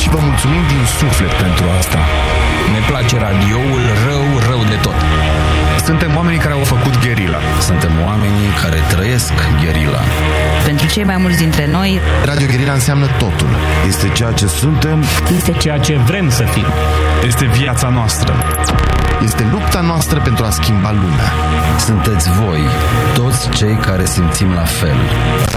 și vă mulțumim din suflet pentru asta. Ne place radioul rău de tot. Suntem oamenii care au făcut gherila. Suntem oamenii care trăiesc gherila. Pentru cei mai mulți dintre noi, Radio Gherila înseamnă totul. Este ceea ce suntem. Este ceea ce vrem să fim. Este viața noastră. Este lupta noastră pentru a schimba lumea. Sunteți voi, toți cei care simțim la fel.